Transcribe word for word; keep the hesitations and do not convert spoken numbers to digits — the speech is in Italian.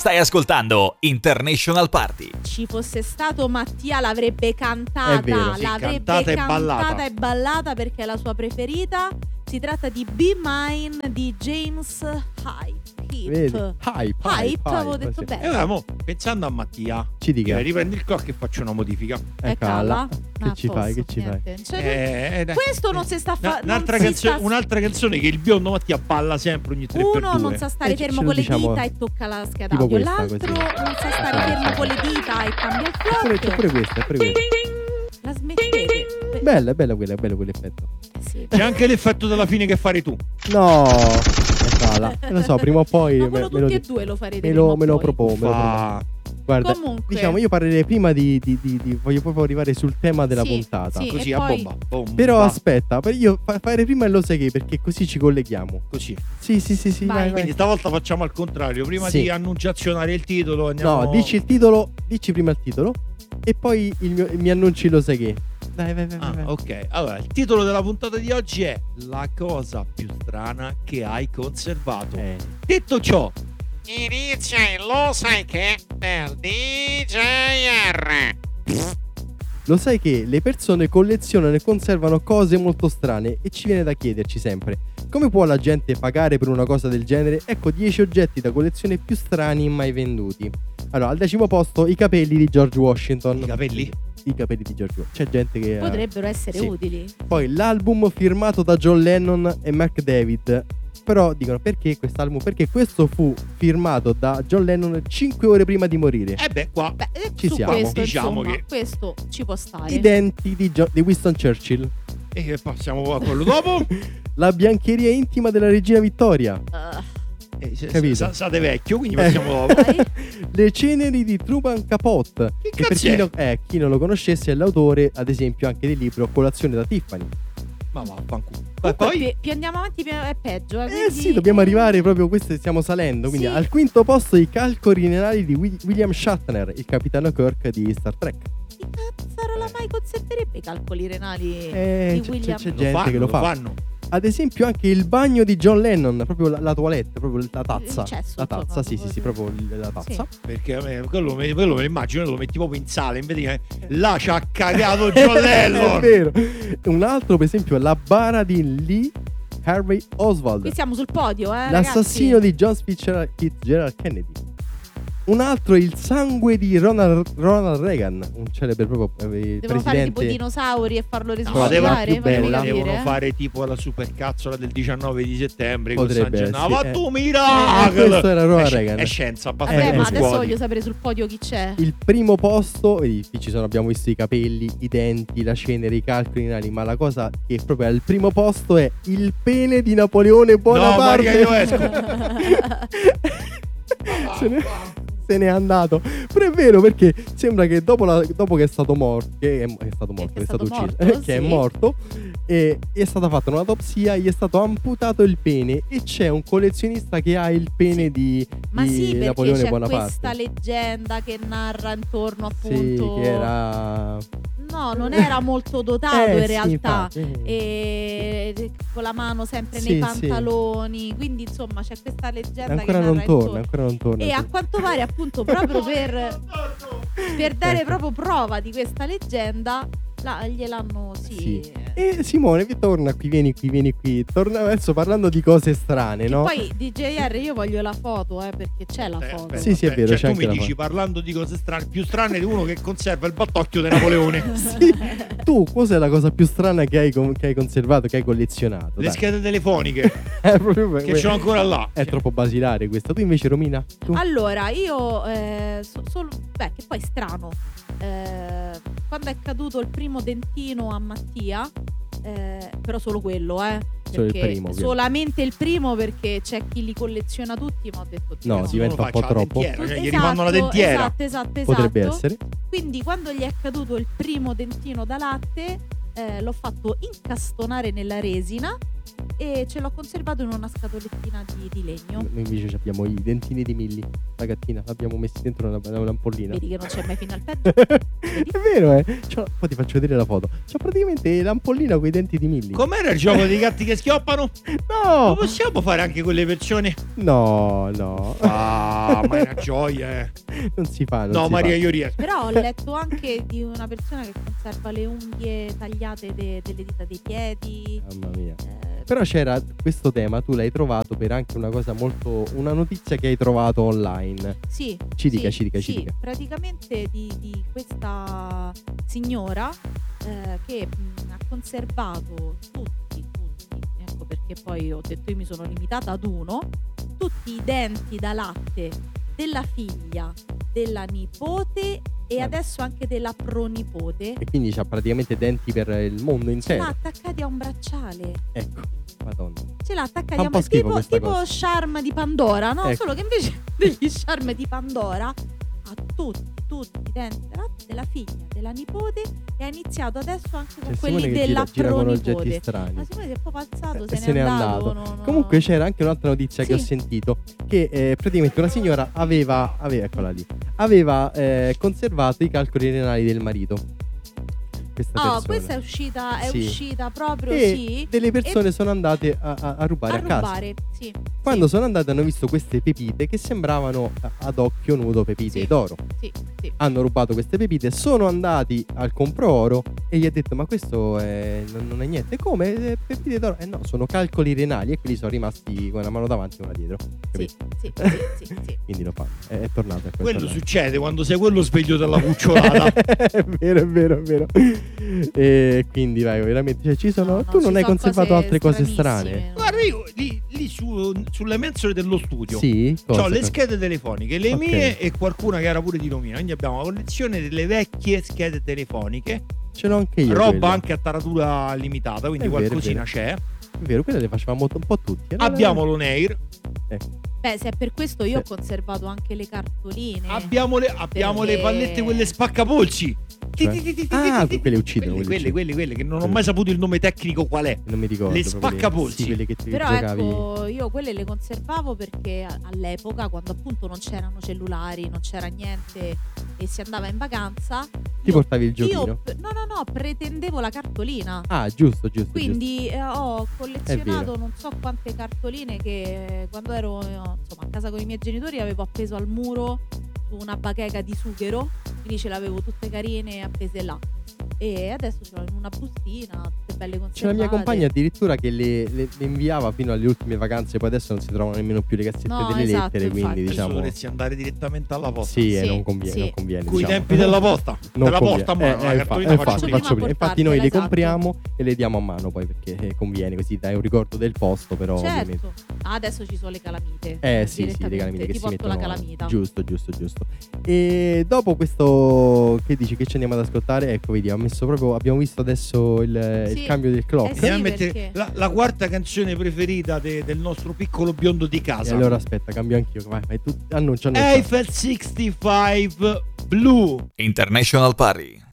Stai ascoltando International Party. Ci fosse stato Mattia l'avrebbe cantata, È vero, sì, l'avrebbe cantata e cantata ballata. e ballata perché è la sua preferita. Si tratta di Be Mine di James Hype. Vedi? Hype, hype, Hype, avevo hype, detto sì. bene. E allora, mo, pensando a Mattia, Ci dica. eh, riprendi il clock e faccio una modifica. È Eccola. cala. Che Ah, ci posso, fai? Che ci fai? niente. Cioè, Eh, eh, dai. questo non si sta Una- fa- un'altra, non si canzone, sta- un'altra canzone che il biondo Mattia balla sempre ogni tre per Uno due. non sa stare Eh, ce- fermo ce con lo le diciamo dita e tocca la scheda tipo audio. questa, L'altro così. non sa stare Esatto. fermo con le dita e cambia il C'è pure, c'è clock. pure questa, è pure questa. La smettete. Beh, Bella, bella quella, bello quell'effetto. sì. C'è anche l'effetto della fine che fare tu. No, è cala. Lo so, prima o poi Ma me, quello me lo, tutti e di- due lo farete me prima lo, o me lo poi. propongo. me lo propongo. Fa... Guarda, Comunque. diciamo, io parlerei prima di, di, di, di- voglio proprio arrivare sul tema della Sì, puntata. sì. Così E a poi- bomba, bomba. Però aspetta, per io fa- fare prima il lo sai che, perché così ci colleghiamo. Così. Sì, sì, sì, sì, Vai. vai, vai. Quindi stavolta facciamo al contrario. Prima Sì. di annunciazionare il titolo andiamo... No, dici il titolo, dici prima il titolo e poi il mio- mi annunci lo sai che. Dai, vai, vai, vai, Ah, vai. ok. Allora, il titolo della puntata di oggi è La cosa più strana che hai conservato. Eh, Detto ciò, Inizia il lo sai che del D J R. Lo sai che le persone collezionano e conservano cose molto strane e ci viene da chiederci sempre: come può la gente pagare per una cosa del genere? Ecco dieci oggetti da collezione più strani mai venduti. Allora, al decimo posto i capelli di George Washington. i capelli? I capelli di George Washington. C'è gente che... ha- Potrebbero essere Sì. utili. Poi l'album firmato da John Lennon e Mark David. Però dicono perché quest'album? Perché questo fu firmato da John Lennon cinque ore prima di morire. Eh beh, qua Beh, eh, Ci su siamo. questo, Diciamo insomma, che- questo ci può stare. I denti di, Gio- di Winston Churchill. e passiamo a quello dopo. La biancheria intima della regina Vittoria. Uh, Eh, se- Capito. sa- Sate vecchio, quindi Eh. passiamo dopo. vai. Le ceneri di Truman Capote. Che per cazzo chi, è? no- eh, chi non lo conoscesse è l'autore, ad esempio, anche del libro Colazione da Tiffany. Ma vaffanculo. E Comunque, poi più, più andiamo avanti più è peggio. Eh, Eh quindi- sì, dobbiamo arrivare proprio, questo stiamo salendo. Quindi Sì. al quinto posto i calcoli renali di Wi- William Shatner, il capitano Kirk di Star Trek. Chi cazzarola mai conserverebbe i calcoli renali Eh, di c'è, c'è- William? c'è lo gente fanno, che lo fa. fanno. Ad esempio anche il bagno di John Lennon, proprio la, la toilette, proprio la tazza. Il cesso, la tazza, insomma, sì, sì, sì, proprio. proprio il- la tazza. Perché a me, quello, me, quello me lo immagino, lo metti proprio in sala. Invece che là ci ha cagato John Lennon. È vero. Un altro, per esempio, la bara di Lee Harvey Oswald, Qui siamo sul podio, eh, l'assassino ragazzi. di John Fitzgerald, Fitzgerald Kennedy. Un altro, il sangue di Ronald, Ronald Reagan, un celebre proprio eh, Devono fare tipo presidente. dinosauri e farlo No, devono- risuscitare. più fammi bella. capire, Devono eh. fare tipo la supercazzola del diciannove di settembre con San Potrebbe Gennaro. essere, Ma tu eh. miracolo! Eh, questo era Ronald è, sci- Reagan. è scienza, basta Vabbè, Eh, ma sì. adesso scuoti. voglio sapere sul podio chi c'è. Il primo posto, vedi, qui ci sono, abbiamo visto i capelli, i denti, la cenere, i calcoli renali, ma la cosa che è proprio al primo posto è il pene di Napoleone Bonaparte. Maria, io esco. se, ne, se n'è andato. Però è vero, perché sembra che dopo, la- dopo che è stato morto, che è, è stato morto, Che è è stato, stato ucciso, morto, che è sì. morto, e è stata fatta un'autopsia, gli è stato amputato il pene e c'è un collezionista che ha il pene Sì. di, Ma di sì, perché Napoleone c'è Bonaparte. questa leggenda che narra intorno Sì, appunto. che era... No, non era molto dotato Eh, in sì, realtà. infatti. E con la mano sempre Sì, nei sì. pantaloni. Quindi insomma c'è questa leggenda Ancora che non narra torna, intorno. ancora non torna. E a quanto pare appunto proprio per, per dare proprio prova di questa leggenda la, gliel'hanno sì, Sì. E Simone, vi torna qui, vieni qui, vieni qui. Torna adesso parlando di cose strane, Che no? poi D J R io voglio la foto, eh, perché c'è la Eh, foto. beh, Sì, sì, è vabbè, vero, cioè, c'è tu anche mi la dici, foto. parlando di cose strane, più strane di uno che conserva il battocchio di Napoleone. Sì. Tu, cos'è la cosa più strana che hai, con- che hai conservato, che hai collezionato? Le Dai. schede telefoniche È proprio che c'ho ancora là. È troppo basilare questa. Tu invece, Romina? Tu? Allora, io eh, so- solo beh, che poi è strano. Eh, quando è caduto il primo dentino a Mattia, eh, però solo quello, eh. Solo il perché primo, ovviamente. solamente il primo, perché c'è chi li colleziona tutti, ma ho detto No, no. diventa un po' troppo. Dentiera, cioè, gli rifanno la dentiera. Esatto, esatto, esatto. Potrebbe essere. Quindi quando gli è caduto il primo dentino da latte, eh, l'ho fatto incastonare nella resina e ce l'ho conservato in una scatolettina di, di legno. Noi invece abbiamo i dentini di Milli, la gattina. L'abbiamo messi dentro una, un'ampollina. Vedi che non c'è mai fino al peggio. Vedi? È vero, eh. C'ho- poi ti faccio vedere la foto. C'ho praticamente l'ampollina con i denti di Milli. Com'era il gioco dei gatti che schioppano? Lo No, possiamo fare anche con le persone? no, no. Ah, fa, ma è una gioia, eh. Non si fa. Non No, si Maria, fa. io riesco. Però ho letto anche di una persona che conserva le unghie tagliate de- delle dita dei piedi. Mamma mia. eh, Però c'era questo tema, tu l'hai trovato per anche una cosa molto. Una notizia che hai trovato online. Sì, Ci dica, sì, ci dica, sì, ci dica. praticamente di, di questa signora eh, che mh, ha conservato tutti, tutti, ecco perché poi ho detto io mi sono limitata ad uno, tutti i denti da latte della figlia, della nipote e Ah. adesso anche della pronipote. E quindi c'ha praticamente denti per il mondo Ce l'ha intero. attaccati a un bracciale. Ecco, madonna. Ce l'ha attaccati Fa a un un po' schifo tipo, questa tipo cosa. charm di Pandora, no? Ecco. Solo che invece degli charm di Pandora ha tutti, tutti i denti della, della figlia, della nipote e ha iniziato adesso anche con C'è quelli Simone che della gira, gira con oggetti pronipote. strani. Ma Simone si è proprio alzato, Eh, se, se n'è n'è andato. andato. no, no. Comunque c'era anche un'altra notizia che ho Sì. sentito, che eh, praticamente una signora aveva, aveva eccola lì, aveva eh, conservato i calcoli renali del marito. Questa Oh, persona. questa è uscita, è Sì. uscita proprio, E sì. delle persone E- sono andate a, a- a rubare a a, casa. rubare, sì. Quando sì, sono andate hanno visto queste pepite che sembravano a- ad occhio nudo pepite Sì. d'oro. sì, sì. Hanno rubato queste pepite, sono andati al compro oro e gli ha detto ma questo è- non, non è niente. Come? Eh, Pepite d'oro? Eh no, sono calcoli renali e quelli sono rimasti con una mano davanti e una dietro. Sì, Capito? sì, sì, sì, sì. Quindi lo fanno. È, è tornato. Ecco, è Quello tornato. succede quando sei quello sveglio della cucciolata. È vero, è vero, è vero. E quindi vai, veramente. Cioè, ci sono. No, no, tu non ci hai sono conservato cose altre cose stranissime, strane? no. Guarda, io lì, lì su- sulle mensole dello studio Sì. Cosa? ho le schede telefoniche, le Ok. mie e qualcuna che era pure di nomina. Quindi abbiamo una collezione delle vecchie schede telefoniche, Ce l'ho anche io. roba quelle. anche a taratura limitata, quindi È vero, è qualcosina vero. c'è. È vero, quelle le facevamo un po' tutti. Allora- Abbiamo l'Oneir, Beh, se è per questo io ho Sì. conservato anche le cartoline. abbiamo, le, abbiamo le Perché- pallette quelle spaccapolci. Cioè? Ah, quelle uccidono, Quelle, quelle quelle, quelle, quelle che non ho Quelle. mai saputo il nome tecnico qual è. Non mi ricordo. Le proprio spaccapolsi. Sì, quelle che ti Però giocavi. ecco, io quelle le conservavo perché a- all'epoca, quando appunto non c'erano cellulari, non c'era niente e si andava in vacanza, Ti io- portavi il giochino. io p- no, no, no, pretendevo la cartolina. Ah, giusto, giusto. giusto. Quindi eh, ho È collezionato vero. non so quante cartoline che eh, quando ero eh, insomma, a casa con i miei genitori avevo appeso al muro su una bacheca di sughero, quindi ce l'avevo tutte carine appese là. E adesso ce l'ho in una bustina, tutte belle conservate. C'è la mia compagna addirittura che le, le- le inviava fino alle ultime vacanze, poi adesso non si trovano nemmeno più le cassette No, delle esatto, lettere, infatti. quindi Adesso diciamo. dovresti andare direttamente alla posta. Sì, eh, Sì, non conviene, sì. non conviene. Coi diciamo. tempi della posta. Non Te la conviene. porta a mano, Eh, la eh, infa- cartolina eh, faccio infatti, prima. faccio prima. Infatti noi le Esatto. compriamo e le diamo a mano poi perché eh, conviene, così dai un ricordo del posto, però ovviamente. Certo. Ah, adesso ci sono le calamite. Eh sì, sì, le Direttamente, calamite che ti si porto mettono. la calamita. Giusto, giusto, giusto. E dopo questo che dici che ci andiamo ad ascoltare, ecco, vedi, ho messo proprio abbiamo visto adesso il, il Sì. cambio del clock. Eh sì, Andiamo a mettere perché- la, la quarta canzone preferita de- del nostro piccolo biondo di E casa. allora aspetta, cambio anch'io. Vai, vai tu, annuncia, annuncia. Eiffel sessantacinque Blue. International Party.